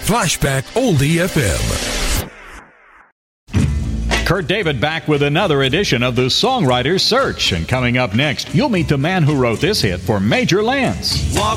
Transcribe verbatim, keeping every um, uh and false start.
Flashback Oldie F M. Kurt David back with another edition of the Songwriter's Search. And coming up next, you'll meet the man who wrote this hit for Major Lance. Walk